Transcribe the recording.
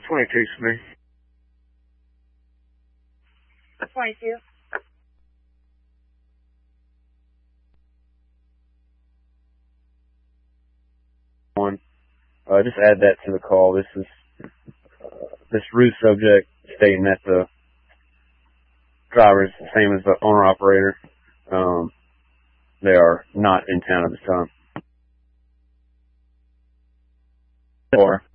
22 for me. 22. Just add that to the call. This is this route subject stating that the driver is the same as the owner-operator. They are not in town at this time. 4.